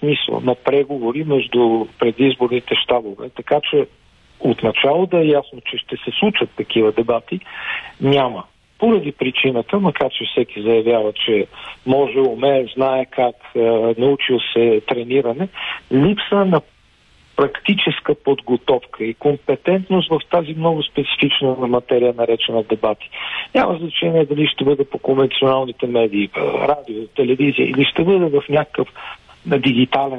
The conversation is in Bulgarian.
смисъл на преговори между предизборните щабове, така че отначало да е ясно, че ще се случат такива дебати, няма. Поради причината, макар че всеки заявява, че може, умее, знае как, научил се трениране, липса на практическа подготовка и компетентност в тази много специфична материя, наречена дебати. Няма значение дали ще бъде по конвенционалните медии, радио, телевизия или ще бъде в някакъв на дигитален